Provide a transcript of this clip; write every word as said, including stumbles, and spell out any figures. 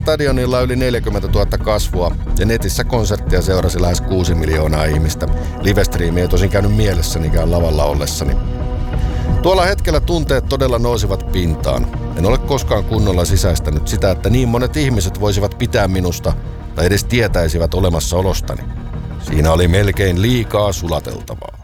Stadionilla yli neljäkymmentätuhatta kasvua ja netissä konserttia seurasi lähes kuusi miljoonaa ihmistä. Livestriimi ei tosin käynyt mielessänikään lavalla ollessani. Tuolla hetkellä tunteet todella nousivat pintaan. En ole koskaan kunnolla sisäistänyt sitä, että niin monet ihmiset voisivat pitää minusta tai edes tietäisivät olemassaolostani. Siinä oli melkein liikaa sulateltavaa.